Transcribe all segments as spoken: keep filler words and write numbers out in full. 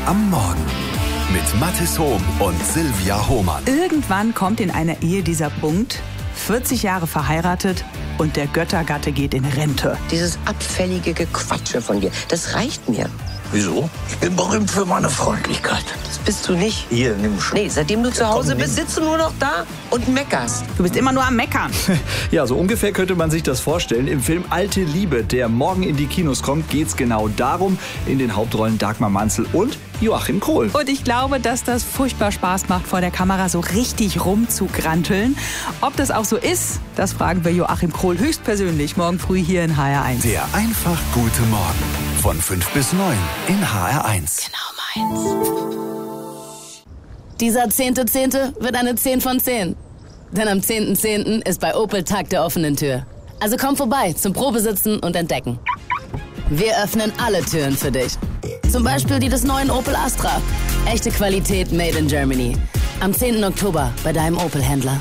am Morgen mit Mathis Hohm und Silvia Hohmann. Irgendwann kommt in einer Ehe dieser Punkt, vierzig Jahre verheiratet und der Göttergatte geht in Rente. Dieses abfällige Gequatsche von dir, das reicht mir. Wieso? Ich bin berühmt für meine Freundlichkeit. Das bist du nicht. Hier, nimm schon. Nee, seitdem du zu Hause Komm, bist, sitzt du nur noch da und meckerst. Du bist immer nur am Meckern. Ja, so ungefähr könnte man sich das vorstellen. Im Film Alte Liebe, der morgen in die Kinos kommt, geht's genau darum. In den Hauptrollen Dagmar Manzel und Joachim Krohl. Und ich glaube, dass das furchtbar Spaß macht, vor der Kamera so richtig rumzugranteln. Ob das auch so ist, das fragen wir Joachim Krohl höchstpersönlich morgen früh hier in H R eins. Der einfach gute Morgen. Von fünf bis neun in H R eins. Genau meins. Dieser zehnte Zehnte wird eine zehn von zehn. Denn am zehnten Zehnten ist bei Opel Tag der offenen Tür. Also komm vorbei zum Probesitzen und Entdecken. Wir öffnen alle Türen für dich. Zum Beispiel die des neuen Opel Astra. Echte Qualität made in Germany. Am zehnten Oktober bei deinem Opel-Händler.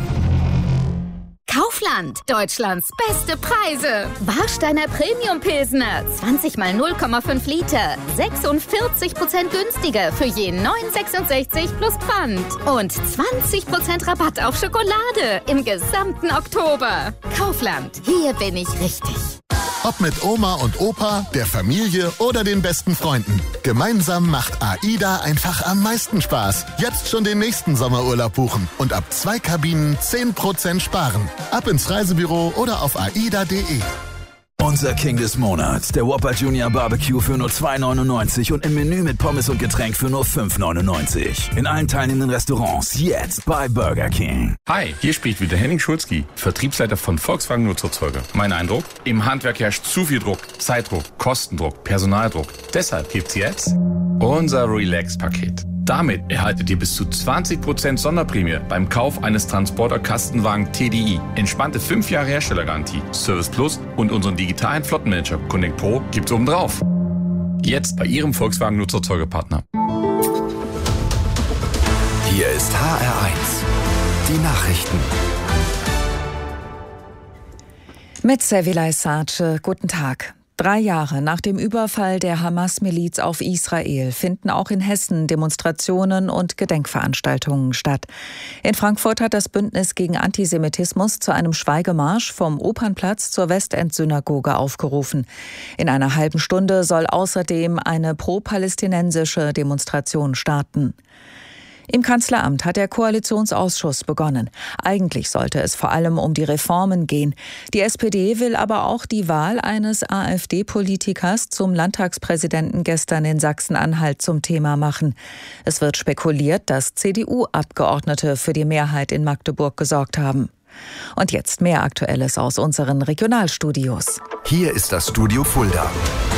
Kaufland, Deutschlands beste Preise. Warsteiner Premium Pilsner, zwanzig mal null Komma fünf Liter, sechsundvierzig Prozent günstiger für je neun Komma sechsundsechzig plus Pfand. Und zwanzig Prozent Rabatt auf Schokolade im gesamten Oktober. Kaufland, hier bin ich richtig. Ob mit Oma und Opa, der Familie oder den besten Freunden. Gemeinsam macht AIDA einfach am meisten Spaß. Jetzt schon den nächsten Sommerurlaub buchen und ab zwei Kabinen zehn Prozent sparen. Ab ins Reisebüro oder auf aida punkt de. Unser King des Monats, der Whopper Junior Barbecue für nur zwei neunundneunzig und im Menü mit Pommes und Getränk für nur fünf neunundneunzig. In allen teilnehmenden Restaurants jetzt bei Burger King. Hi, hier spricht wieder Henning Schulzki, Vertriebsleiter von Volkswagen Nutzerzeuger. Mein Eindruck? Im Handwerk herrscht zu viel Druck, Zeitdruck, Kostendruck, Personaldruck. Deshalb gibt's jetzt unser Relax-Paket. Damit erhaltet ihr bis zu zwanzig Prozent Sonderprämie beim Kauf eines Transporter-Kastenwagen T D I. Entspannte fünf Jahre Herstellergarantie, Service Plus und unseren digitalen Flottenmanager Connect Pro gibt's obendrauf. Jetzt bei Ihrem Volkswagen Nutzerzeugerpartner. Hier ist H R eins. Die Nachrichten. Mit Sevilay Sace, guten Tag. Drei Jahre nach dem Überfall der Hamas-Miliz auf Israel finden auch in Hessen Demonstrationen und Gedenkveranstaltungen statt. In Frankfurt hat das Bündnis gegen Antisemitismus zu einem Schweigemarsch vom Opernplatz zur Westend-Synagoge aufgerufen. In einer halben Stunde soll außerdem eine pro-palästinensische Demonstration starten. Im Kanzleramt hat der Koalitionsausschuss begonnen. Eigentlich sollte es vor allem um die Reformen gehen. Die S P D will aber auch die Wahl eines AfD-Politikers zum Landtagspräsidenten gestern in Sachsen-Anhalt zum Thema machen. Es wird spekuliert, dass C D U-Abgeordnete für die Mehrheit in Magdeburg gesorgt haben. Und jetzt mehr Aktuelles aus unseren Regionalstudios. Hier ist das Studio Fulda.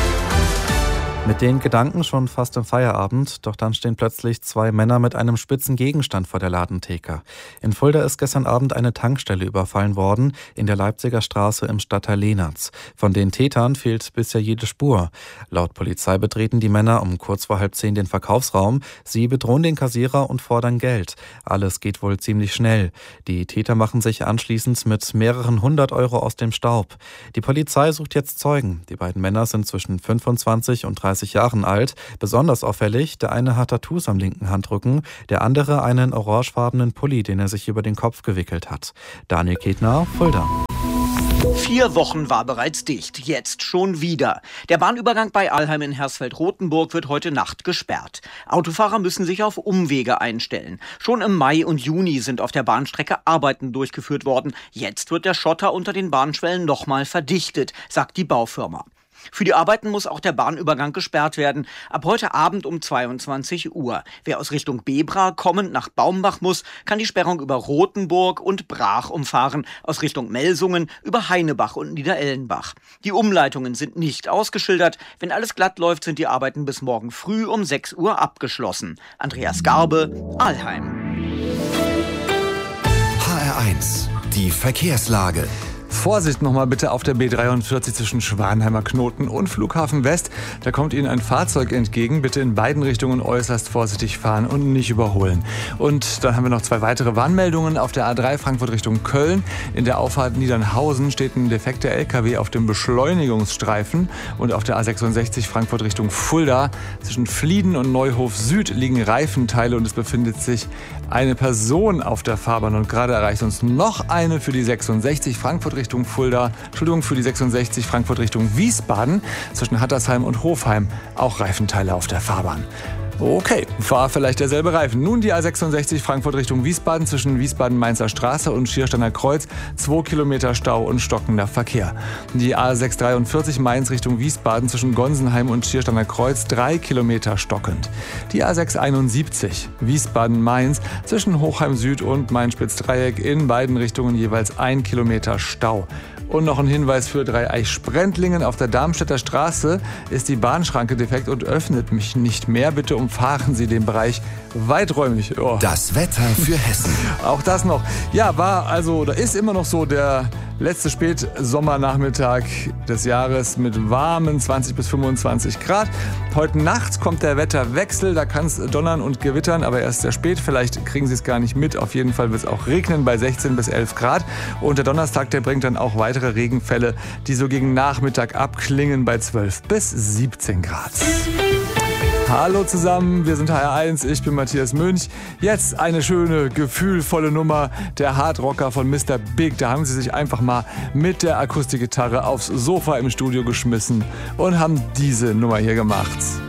Mit den Gedanken schon fast im Feierabend, doch dann stehen plötzlich zwei Männer mit einem spitzen Gegenstand vor der Ladentheke. In Fulda ist gestern Abend eine Tankstelle überfallen worden, in der Leipziger Straße im Stadtteil Lehnertz. Von den Tätern fehlt bisher jede Spur. Laut Polizei betreten die Männer um kurz vor halb zehn den Verkaufsraum. Sie bedrohen den Kassierer und fordern Geld. Alles geht wohl ziemlich schnell. Die Täter machen sich anschließend mit mehreren hundert Euro aus dem Staub. Die Polizei sucht jetzt Zeugen. Die beiden Männer sind zwischen fünfundzwanzig und dreißig Jahren alt. Besonders auffällig, der eine hat Tattoos am linken Handrücken, der andere einen orangefarbenen Pulli, den er sich über den Kopf gewickelt hat. Daniel Ketner, Fulda. Vier Wochen war bereits dicht, jetzt schon wieder. Der Bahnübergang bei Alheim in Hersfeld-Rotenburg wird heute Nacht gesperrt. Autofahrer müssen sich auf Umwege einstellen. Schon im Mai und Juni sind auf der Bahnstrecke Arbeiten durchgeführt worden. Jetzt wird der Schotter unter den Bahnschwellen nochmal verdichtet, sagt die Baufirma. Für die Arbeiten muss auch der Bahnübergang gesperrt werden. Ab heute Abend um zweiundzwanzig Uhr. Wer aus Richtung Bebra kommend nach Baumbach muss, kann die Sperrung über Rotenburg und Brach umfahren. Aus Richtung Melsungen über Heinebach und Niederellenbach. Die Umleitungen sind nicht ausgeschildert. Wenn alles glatt läuft, sind die Arbeiten bis morgen früh um sechs Uhr abgeschlossen. Andreas Garbe, Alheim. H R eins. Die Verkehrslage. Vorsicht nochmal bitte auf der B dreiundvierzig zwischen Schwanheimer Knoten und Flughafen West. Da kommt Ihnen ein Fahrzeug entgegen. Bitte in beiden Richtungen äußerst vorsichtig fahren und nicht überholen. Und dann haben wir noch zwei weitere Warnmeldungen auf der A drei Frankfurt Richtung Köln. In der Auffahrt Niedernhausen steht ein defekter L K W auf dem Beschleunigungsstreifen. Und auf der A sechsundsechzig Frankfurt Richtung Fulda zwischen Flieden und Neuhof Süd liegen Reifenteile und es befindet sich eine Person auf der Fahrbahn. Und gerade erreicht uns noch eine für die sechsundsechzig Frankfurt Richtung Fulda. Entschuldigung, für die sechsundsechzig Frankfurt Richtung Wiesbaden zwischen Hattersheim und Hofheim. Auch Reifenteile auf der Fahrbahn. Okay, war vielleicht derselbe Reifen. Nun die A sechsundsechzig Frankfurt Richtung Wiesbaden zwischen Wiesbaden-Mainzer Straße und Schiersteiner Kreuz. Zwei Kilometer Stau und stockender Verkehr. Die A sechshundertdreiundvierzig Mainz Richtung Wiesbaden zwischen Gonsenheim und Schiersteiner Kreuz. Drei Kilometer stockend. Die A sechshunderteinundsiebzig Wiesbaden-Mainz zwischen Hochheim Süd und Main-Spitz-Dreieck in beiden Richtungen jeweils ein Kilometer Stau. Und noch ein Hinweis für Dreieich-Sprendlingen. Auf der Darmstädter Straße ist die Bahnschranke defekt und öffnet mich nicht mehr. Bitte umfahren Sie den Bereich weiträumig. Oh. Das Wetter für Hessen. Auch das noch. Ja, war also, oder ist immer noch so der letzte Spätsommernachmittag des Jahres mit warmen zwanzig bis fünfundzwanzig Grad. Heute Nacht kommt der Wetterwechsel. Da kann es donnern und gewittern, aber erst sehr spät. Vielleicht kriegen Sie es gar nicht mit. Auf jeden Fall wird es auch regnen bei sechzehn bis elf Grad. Und der Donnerstag, der bringt dann auch weitere Regenfälle, die so gegen Nachmittag abklingen bei zwölf bis siebzehn Grad. Hallo zusammen, wir sind H R eins, ich bin Matthias Münch. Jetzt eine schöne, gefühlvolle Nummer, der Hardrocker von Mister Big. Da haben sie sich einfach mal mit der Akustikgitarre aufs Sofa im Studio geschmissen und haben diese Nummer hier gemacht.